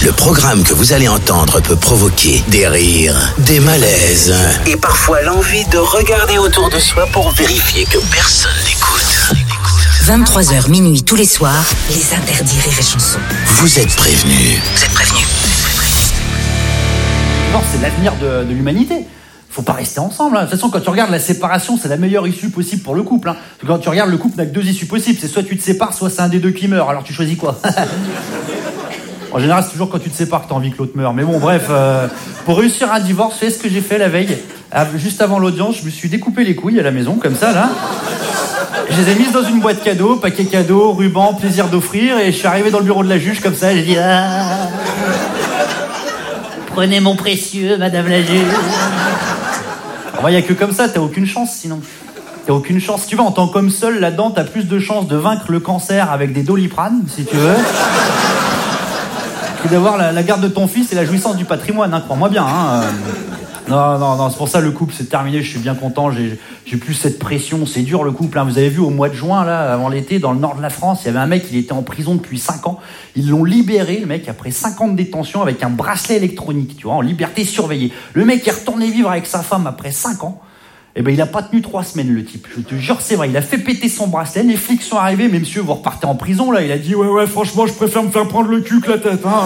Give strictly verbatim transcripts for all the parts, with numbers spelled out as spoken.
Le programme que vous allez entendre peut provoquer des rires, des malaises et parfois l'envie de regarder autour de soi pour vérifier que personne n'écoute. vingt-trois heures minuit tous les soirs, les interdits Rire et Chanson. Vous êtes prévenus. Vous êtes prévenus. Non, c'est l'avenir de, de l'humanité. Faut pas rester ensemble. Hein. De toute façon, quand tu regardes la séparation, c'est la meilleure issue possible pour le couple. Hein. Quand tu regardes le couple, n'a que deux issues possibles. C'est soit tu te sépares, soit c'est un des deux qui meurt. Alors tu choisis quoi? En général, c'est toujours quand tu te sépares que t'as envie que l'autre meure. Mais bon, bref, euh, pour réussir un divorce, c'est ce que j'ai fait la veille. Juste avant l'audience, je me suis découpé les couilles à la maison, comme ça, là. Je les ai mises dans une boîte cadeau, paquet cadeau, ruban, plaisir d'offrir, et je suis arrivé dans le bureau de la juge, comme ça, et j'ai dit... Ah, prenez mon précieux, madame la juge. Il n'y a que comme ça, t'as aucune chance, sinon. T'as aucune chance. Si tu veux, en tant qu'homme seul, là-dedans, t'as plus de chances de vaincre le cancer avec des Doliprane, si tu veux, que d'avoir la, la garde de ton fils et la jouissance du patrimoine, hein, crois-moi bien. Hein. Non, non, non, c'est pour ça le couple c'est terminé, je suis bien content, j'ai, j'ai plus cette pression, c'est dur le couple. Hein. Vous avez vu au mois de juin, là, avant l'été, dans le nord de la France, il y avait un mec, il était en prison depuis cinq ans. Ils l'ont libéré, le mec, après cinq ans de détention avec un bracelet électronique, tu vois, en liberté surveillée. Le mec est retourné vivre avec sa femme après cinq ans. Eh ben, il a pas tenu trois semaines, le type. Je te jure, c'est vrai. Il a fait péter son bracelet. Les flics sont arrivés. Mais monsieur, vous repartez en prison, là. Il a dit, ouais, ouais, franchement, je préfère me faire prendre le cul que la tête, hein.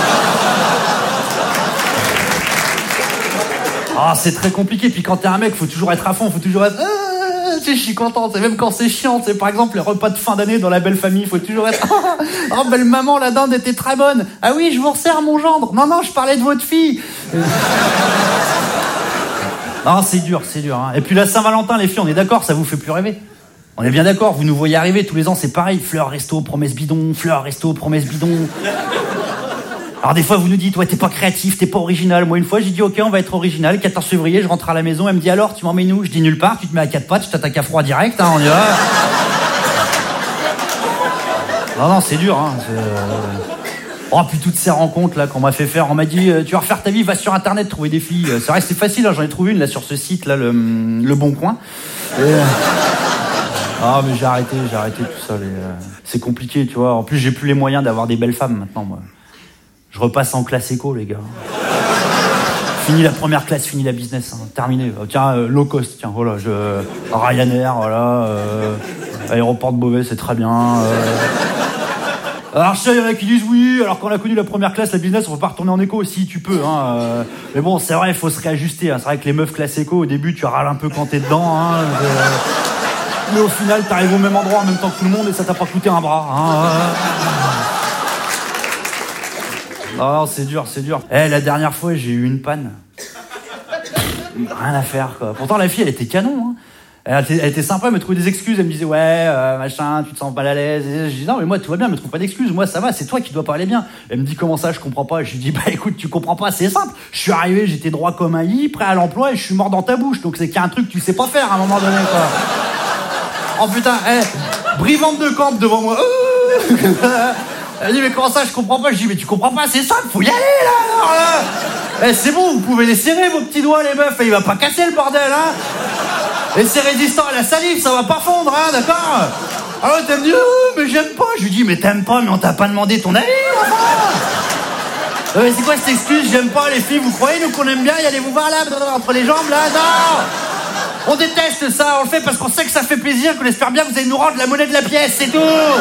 Ah, c'est très compliqué. Puis quand t'es un mec, faut toujours être à fond. Faut toujours être, ah, tu sais, je suis contente. Et même quand c'est chiant, c'est par exemple les repas de fin d'année dans la belle famille, faut toujours être, oh, oh belle maman, la dinde était très bonne. Ah oui, je vous resserre mon gendre. Non, non, je parlais de votre fille. Ah, c'est dur, c'est dur. Hein. Et puis la Saint-Valentin, les filles, on est d'accord, ça vous fait plus rêver. On est bien d'accord, vous nous voyez arriver tous les ans, c'est pareil. Fleurs, resto, promesse bidon, fleurs, resto, promesse bidon. Alors des fois, vous nous dites, ouais, t'es pas créatif, t'es pas original. Moi, une fois, j'ai dit, ok, on va être original. quatorze février, je rentre à la maison, elle me dit, alors, tu m'emmènes où? Je dis nulle part, tu te mets à quatre pattes, je t'attaque à froid direct, hein, on y va. Non, non, c'est dur, hein. C'est, euh... Oh, puis toutes ces rencontres là qu'on m'a fait faire, on m'a dit, tu vas refaire ta vie, va sur internet trouver des filles. C'est vrai, c'est facile, hein, j'en ai trouvé une là sur ce site là, le, le Bon Coin. Et... Ah, mais j'ai arrêté, j'ai arrêté tout ça. Les... C'est compliqué, tu vois. En plus, j'ai plus les moyens d'avoir des belles femmes maintenant, moi. Je repasse en classe éco, les gars. Fini la première classe, fini la business, hein. Terminé. Tiens, euh, low cost, tiens, voilà, je... Ryanair, voilà. Euh... Aéroport de Beauvais, c'est très bien. Euh... Alors je sais, il y en a qui disent oui, alors qu'on a connu la première classe, la business, on peut pas retourner en éco, si tu peux. Hein, euh, mais bon, c'est vrai, il faut se réajuster. Hein, c'est vrai que les meufs classe éco, au début, tu râles un peu quand t'es dedans. Hein, euh, mais au final, t'arrives au même endroit en même temps que tout le monde et ça t'a pas coûté un bras. Hein, euh... Non, non, c'est dur, c'est dur. Eh, hey, la dernière fois, j'ai eu une panne. Rien à faire, quoi. Pourtant, la fille, elle était canon, hein. Elle était, elle était sympa, elle me trouvait des excuses, elle me disait ouais, euh, machin, tu te sens mal à l'aise. Et je dis non mais moi tout va bien, me trouve pas d'excuses, moi ça va, c'est toi qui dois pas aller bien. Elle me dit comment ça, je comprends pas. Je lui dis bah écoute, tu comprends pas, c'est simple. Je suis arrivé, j'étais droit comme un i, prêt à l'emploi et je suis mort dans ta bouche. Donc c'est qu'il y a un truc que tu sais pas faire à un moment donné quoi. Oh putain, eh, brivante de camp devant moi. Elle dit mais comment ça, je comprends pas. Je dis mais tu comprends pas, c'est simple, faut y aller là. Alors, là. Eh, c'est bon, vous pouvez les serrer vos petits doigts les meufs, et il va pas casser le bordel hein. Et c'est résistant à la salive, ça va pas fondre, hein, d'accord? Alors t'as me dit, oh, mais j'aime pas. Je lui dis, mais t'aimes pas, mais on t'a pas demandé ton avis, enfin. euh, C'est quoi cette excuse? J'aime pas les filles, vous croyez, nous qu'on aime bien, y allez vous voir là, entre les jambes, là, non. On déteste ça, on le fait parce qu'on sait que ça fait plaisir, qu'on espère bien que vous allez nous rendre la monnaie de la pièce, c'est tout.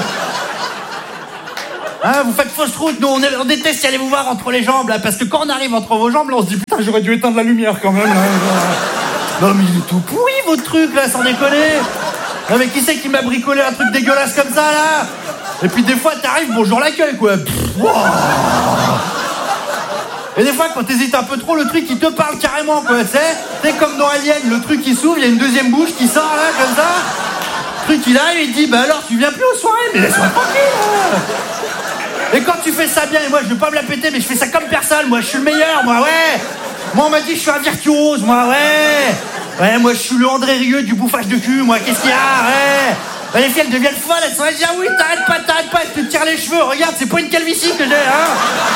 Hein, vous faites fausse route, nous on, est, on déteste y aller vous voir entre les jambes, là, parce que quand on arrive entre vos jambes, là, on se dit, putain, j'aurais dû éteindre la lumière quand même, là. Non mais il est tout pourri votre truc là, sans déconner. Non mais qui c'est qui m'a bricolé un truc dégueulasse comme ça là? Et puis des fois t'arrives, bonjour l'accueil quoi. Pff, wow. Et des fois quand t'hésites un peu trop, le truc il te parle carrément quoi, tu sais. C'est comme dans Alien, le truc qui s'ouvre, il y a une deuxième bouche qui sort là comme ça. Le truc il arrive, il dit bah alors tu viens plus aux soirées, mais laisse-moi tranquille là. Et quand tu fais ça bien, et moi je veux pas me la péter, mais je fais ça comme personne, moi je suis le meilleur, moi ouais. Moi, on m'a dit que je suis un virtuose, moi, ouais. Ouais, moi, je suis le André Rieu du bouffage de cul, moi, qu'est-ce qu'il y a, ouais. Ben, les filles, elles deviennent folles, elles sont, elles disent, ah oui, t'arrêtes pas, t'arrêtes pas, elles te tirent les cheveux, regarde, c'est pas une calvitie que j'ai, hein.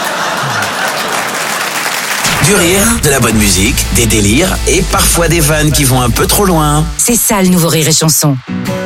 Du rire, de la bonne musique, des délires et parfois des vannes qui vont un peu trop loin. C'est ça le nouveau Rire et Chanson.